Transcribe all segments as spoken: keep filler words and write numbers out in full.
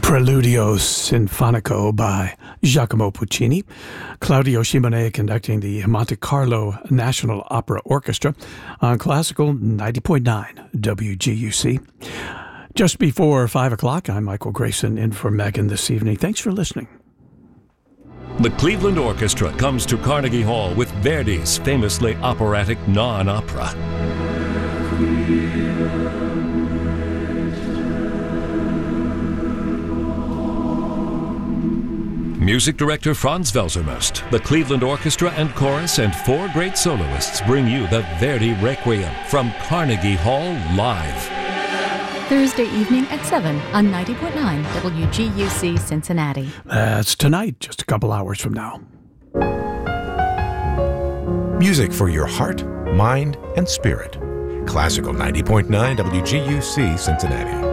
Preludio Sinfonico by Giacomo Puccini. Claudio Simonet conducting the Monte Carlo National Opera Orchestra on Classical ninety point nine W G U C. Just before five o'clock, I'm Michael Grayson in for Megan this evening. Thanks for listening. The Cleveland Orchestra comes to Carnegie Hall with Verdi's famously operatic non-opera. Music director Franz Welsermust, the Cleveland Orchestra and Chorus, and four great soloists bring you the Verdi Requiem from Carnegie Hall live. Thursday evening at seven on ninety point nine W G U C Cincinnati. That's tonight, just a couple hours from now. Music for your heart, mind, and spirit. Classical ninety point nine W G U C Cincinnati.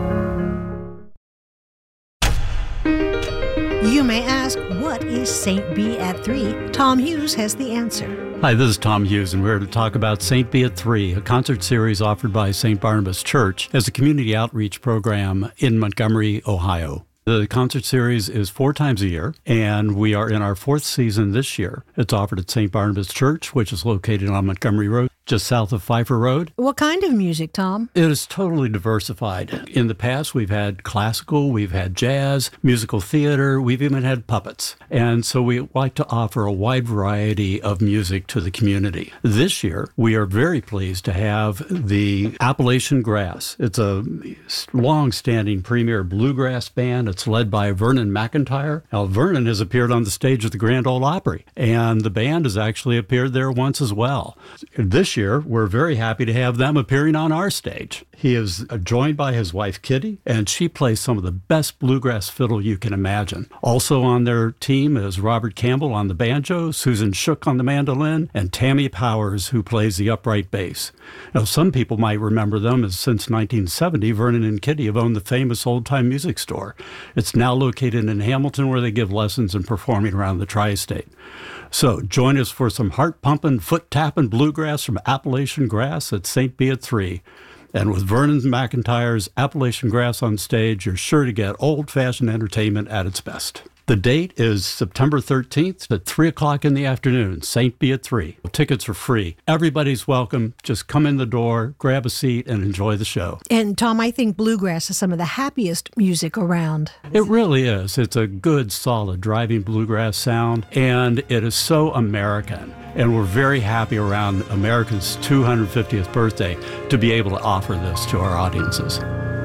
You may ask, what is Saint B at three? Tom Hughes has the answer. Hi, this is Tom Hughes, and we're here to talk about Saint B at three, a concert series offered by Saint Barnabas Church as a community outreach program in Montgomery, Ohio. The concert series is four times a year, and we are in our fourth season this year. It's offered at Saint Barnabas Church, which is located on Montgomery Road, just south of Pfeiffer Road. What kind of music, Tom? It is totally diversified. In the past, we've had classical, we've had jazz, musical theater, we've even had puppets. And so we like to offer a wide variety of music to the community. This year, we are very pleased to have the Appalachian Grass. It's a long-standing premier bluegrass band. It's led by Vernon McIntyre. Now, Vernon has appeared on the stage of the Grand Ole Opry, and the band has actually appeared there once as well. This year, we're very happy to have them appearing on our stage. He is joined by his wife, Kitty, and she plays some of the best bluegrass fiddle you can imagine. Also on their team is Robert Campbell on the banjo, Susan Shook on the mandolin, and Tammy Powers, who plays the upright bass. Now, some people might remember them as since nineteen seventy, Vernon and Kitty have owned the famous old-time music store. It's now located in Hamilton, where they give lessons and performing around the tri-state. So join us for some heart-pumping, foot-tapping bluegrass from Appalachian Grass at Saint B at three. And with Vernon McIntyre's Appalachian Grass on stage, you're sure to get old-fashioned entertainment at its best. The date is September thirteenth at three o'clock in the afternoon, Saint B at three. Tickets are free. Everybody's welcome. Just come in the door, grab a seat, and enjoy the show. And Tom, I think bluegrass is some of the happiest music around. It really is. It's a good, solid, driving bluegrass sound, and it is so American. And we're very happy around America's two hundred fiftieth birthday to be able to offer this to our audiences.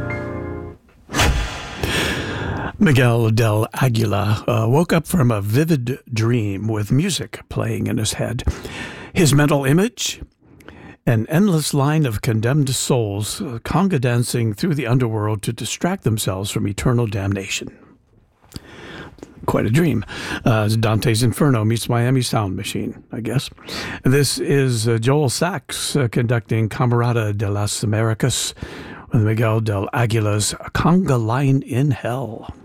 Miguel del Aguila uh, woke up from a vivid dream with music playing in his head. His mental image, an endless line of condemned souls uh, conga dancing through the underworld to distract themselves from eternal damnation. Quite a dream. Uh, Dante's Inferno meets Miami Sound Machine, I guess. This is uh, Joel Sachs uh, conducting Camerata de las Americas with Miguel del Aguila's Conga Line in Hell.